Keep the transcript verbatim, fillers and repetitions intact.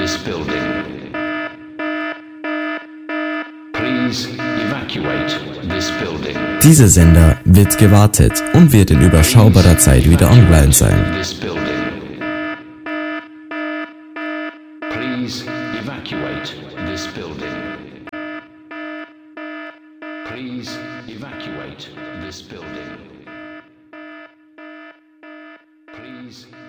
this building. Please evacuate this building. Dieser Sender wird gewartet und wird in überschaubarer Zeit wieder online sein. This building. Please evacuate this building. Please evacuate this building. Please